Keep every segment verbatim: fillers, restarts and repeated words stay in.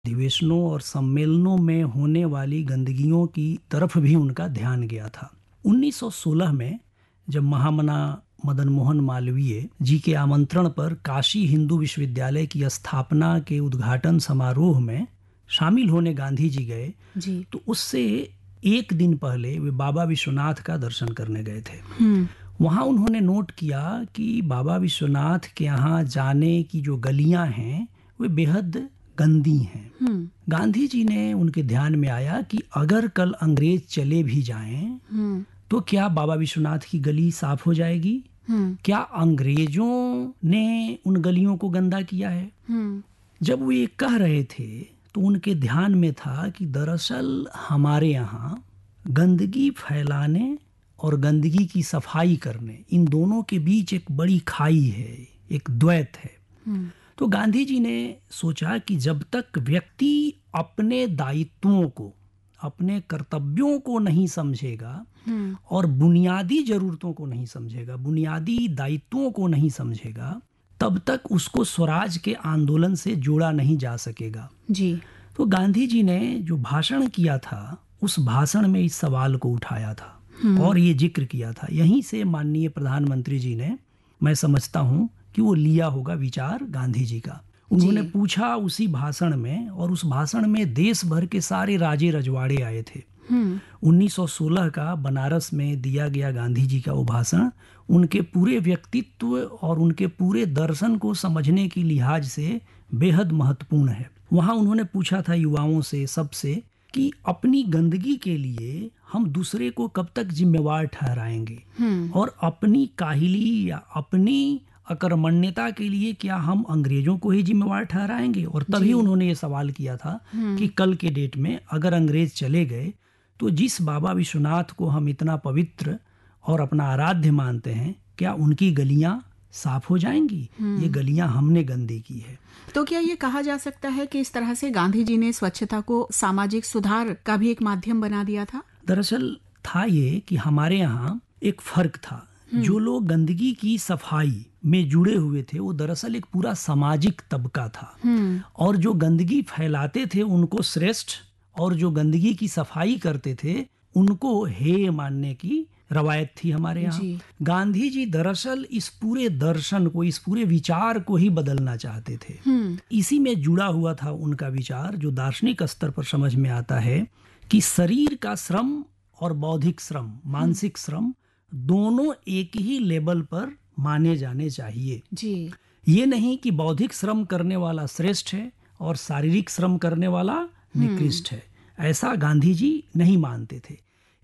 अधिवेशनों और सम्मेलनों में होने वाली गंदगियों की तरफ भी उनका ध्यान गया था। उन्नीस सौ सोलह में जब महामना मदन मोहन मालवीय जी के आमंत्रण पर काशी हिंदू विश्वविद्यालय की स्थापना के उद्घाटन समारोह में शामिल होने गांधी जी गए जी। तो उससे एक दिन पहले वे बाबा विश्वनाथ का दर्शन करने गए थे। हम्म वहाँ उन्होंने नोट किया कि बाबा विश्वनाथ के यहाँ जाने की जो गलियां हैं वे बेहद गंदी हैं। हम्म गांधी जी ने उनके ध्यान में आया कि अगर कल अंग्रेज चले भी जाएं हम्म तो क्या बाबा विश्वनाथ की गली साफ हो जाएगी? हम्म क्या अंग्रेजों ने उन गलियों को गंदा किया है? हम्म जब वो ये कह रहे थे तो उनके ध्यान में था कि दरअसल हमारे यहाँ गंदगी फैलाने और गंदगी की सफाई करने, इन दोनों के बीच एक बड़ी खाई है, एक द्वैत है। हम्म तो गांधी जी ने सोचा कि जब तक व्यक्ति अपने दायित्वों को, अपने कर्तव्यों को नहीं समझेगा हम्म और बुनियादी जरूरतों को नहीं समझेगा, बुनियादी दायित्वों को नहीं समझेगा, तब तक उसको स्वराज के आंदोलन से जोड़ा नहीं जा सकेगा। जी। तो गांधी जी ने जो भाषण किया था उस भाषण में इस सवाल को उठाया था और ये जिक्र किया था। यहीं से माननीय प्रधानमंत्री जी ने, मैं समझता हूँ कि वो लिया होगा विचार गांधी जी का। उन्होंने जी। पूछा उसी भाषण में, और उस भाषण में देश भर के सारे राजे रजवाड़े आए थे। हम्म उन्नीस सौ सोलह का बनारस में दिया गया गांधी जी का वो भाषण उनके पूरे व्यक्तित्व और उनके पूरे दर्शन को समझने की लिहाज से बेहद महत्वपूर्ण है। वहाँ उन्होंने पूछा था युवाओं से, सबसे, कि अपनी गंदगी के लिए हम दूसरे को कब तक जिम्मेवार ठहराएंगे हम्म और अपनी काहिली या अपनी अकर्मण्यता के लिए क्या हम अंग्रेजों को ही जिम्मेवार ठहराएंगे? और तभी उन्होंने ये सवाल किया था कि कल के डेट में अगर अंग्रेज चले गए तो जिस बाबा विश्वनाथ को हम इतना पवित्र और अपना आराध्य मानते हैं, क्या उनकी गलियां साफ हो जाएंगी? ये गलियां हमने गंदी की है। तो क्या ये कहा जा सकता है कि इस तरह से गांधी जी ने स्वच्छता को सामाजिक सुधार का भी एक माध्यम बना दिया था? दरअसल था ये कि हमारे यहाँ एक फर्क था। जो लोग गंदगी की सफाई में जुड़े हुए थे वो दरअसल एक पूरा सामाजिक तबका था, और जो गंदगी फैलाते थे उनको श्रेष्ठ, और जो गंदगी की सफाई करते थे उनको हेय मानने की रवायत थी हमारे यहाँ। जी। गांधी जी दरअसल इस पूरे दर्शन को, इस पूरे विचार को ही बदलना चाहते थे। इसी में जुड़ा हुआ था उनका विचार, जो दार्शनिक स्तर पर समझ में आता है कि शरीर का श्रम और बौद्धिक श्रम, मानसिक श्रम, दोनों एक ही लेवल पर माने जाने चाहिए। जी। ये नहीं कि बौद्धिक श्रम करने वाला श्रेष्ठ है और शारीरिक श्रम करने वाला निकृष्ट है। ऐसा गांधी जी नहीं मानते थे।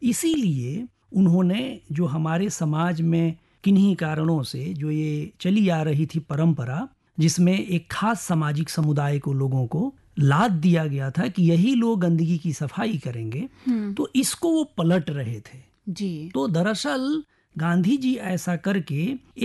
इसीलिए उन्होंने जो हमारे समाज में किन्हीं कारणों से जो ये चली आ रही थी परंपरा, जिसमें एक खास सामाजिक समुदाय को, लोगों को लाद दिया गया था कि यही लोग गंदगी की सफाई करेंगे, तो इसको वो पलट रहे थे। जी। तो दरअसल गांधी जी ऐसा करके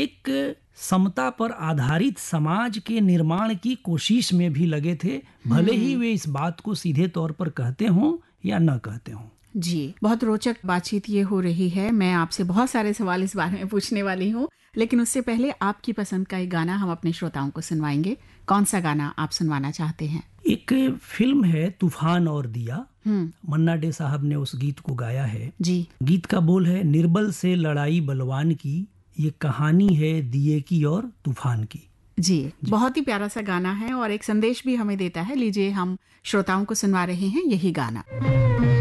एक समता पर आधारित समाज के निर्माण की कोशिश में भी लगे थे, भले ही वे इस बात को सीधे तौर पर कहते हों या न कहते हों। जी, बहुत रोचक बातचीत ये हो रही है। मैं आपसे बहुत सारे सवाल इस बारे में पूछने वाली हूँ, लेकिन उससे पहले आपकी पसंद का एक गाना हम अपने श्रोताओं को सुनवाएंगे। कौन सा गाना आप सुनवाना चाहते हैं? एक फिल्म है तूफान और दिया, हम्म मन्ना डे साहब ने उस गीत को गाया है। जी। गीत का बोल है, निर्बल से लड़ाई बलवान की, ये कहानी है दिए की और तूफान की। जी, बहुत ही प्यारा सा गाना है और एक संदेश भी हमें देता है। लीजिए, हम श्रोताओं को सुनवा रहे हैं यही गाना।